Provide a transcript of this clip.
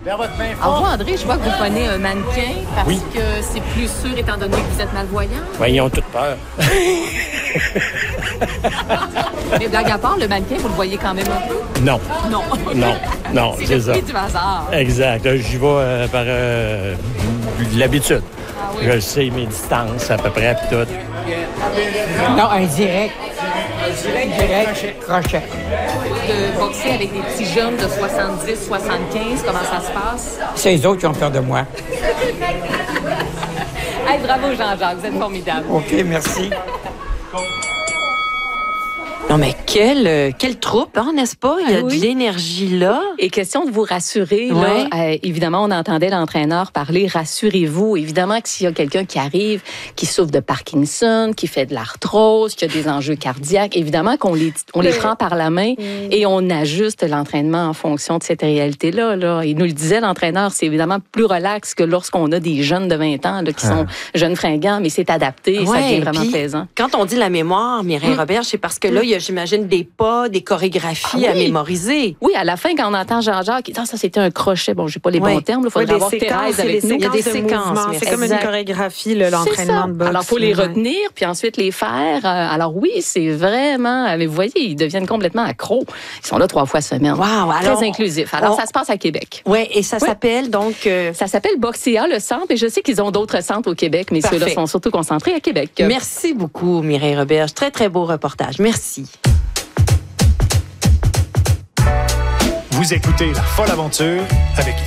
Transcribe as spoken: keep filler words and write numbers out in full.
Vers votre main Alors, forte. vous, André, je vois que vous prenez un mannequin parce Oui. que c'est plus sûr étant donné que vous êtes malvoyant. Ben, ils ont toutes peur. Mais blague à part, le mannequin, vous le voyez quand même un peu? Non, Non. non, non, C'est c'est le ça. fruit du hasard. Exact. Là, j'y vais euh, par euh, l'habitude. Ah oui. Je sais mes distances à peu près, puis tout. Non, un direct. Direct, direct, crochet. De boxer avec des petits jeunes de soixante-dix, soixante-quinze, comment ça se passe? C'est les autres qui ont peur de moi. Hey, bravo Jean-Jacques, vous êtes formidable. OK, merci. Non, mais quelle, euh, quelle troupe, hein, n'est-ce pas? Il y a Ah oui. de l'énergie là. Et question de vous rassurer, Ouais. là, euh, évidemment, on entendait l'entraîneur parler, rassurez-vous. Évidemment que s'il y a quelqu'un qui arrive, qui souffre de Parkinson, qui fait de l'arthrose, qui a des enjeux cardiaques, évidemment qu'on les, on les prend par la main et on ajuste l'entraînement en fonction de cette réalité-là. Là. Il nous le disait, l'entraîneur, c'est évidemment plus relax que lorsqu'on a des jeunes de vingt ans là, qui sont jeunes fringants, mais c'est adapté et ça Ouais, devient vraiment puis, plaisant. Quand on dit la mémoire, Mireille Robert, c'est parce que là, il y a, j'imagine, des pas, des chorégraphies Ah à oui. mémoriser. Oui, à la fin, quand on entend Jean-Jacques, qui dit, ah, ça, c'était un crochet. Bon, j'ai pas les Ouais. bons termes. Il faudrait Oui, avoir des séquences, Thérèse c'est avec les nous. Il y a des séquences de séquences, mouvements. merci. C'est comme une Exact. chorégraphie, là, C'est l'entraînement ça. de boxe. Alors, il faut les Ouais. retenir, puis ensuite les faire. Euh, Alors oui, c'est vraiment... Mais vous voyez, ils deviennent complètement accros. Ils sont là trois fois semaine. Wow, Très alors, inclusif. Alors, on- ça se passe à Québec. Ouais, et ça Oui. s'appelle donc... euh, Ça s'appelle Boxea, le centre, et je sais qu'ils ont d'autres centres au Québec, mais Parfait. ceux-là sont surtout concentrés à Québec. Merci beaucoup, Mireille Robert. Très, très beau reportage. Merci. Vous écoutez La Folle Aventure avec